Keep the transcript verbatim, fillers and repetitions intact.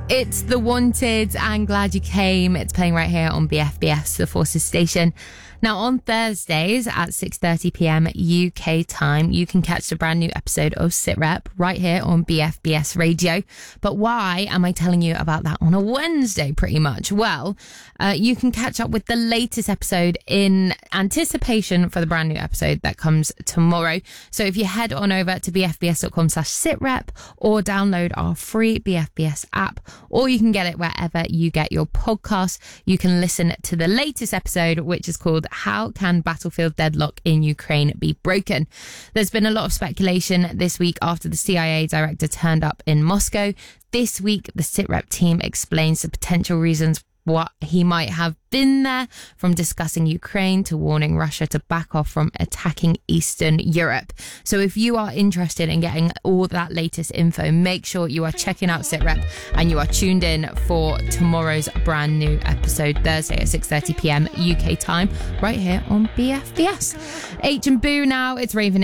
It's The Wanted and Glad You Came. It's playing right here on B F B S, the Forces station. Now, on Thursdays at six thirty p.m. U K time, you can catch the brand new episode of Sit Rep right here on B F B S Radio. But why am I telling you about that on a Wednesday, pretty much? Well, uh, you can catch up with the latest episode in anticipation for the brand new episode that comes tomorrow. So if you head on over to bfbs.com slash sitrep or download our free B F B S app, or you can get it wherever you get your podcasts, you can listen to the latest episode, which is called How Can Battlefield Deadlock in Ukraine Be Broken? There's been a lot of speculation this week after the C I A director turned up in Moscow. This week, the SitRep team explains the potential reasons what he might have been there, from discussing Ukraine to warning Russia to back off from attacking Eastern Europe. So if you are interested in getting all that latest info, make sure you are checking out SitRep and you are tuned in for tomorrow's brand new episode, Thursday at six thirty p.m. U K time, right here on B F B S. H and Boo now, it's Raven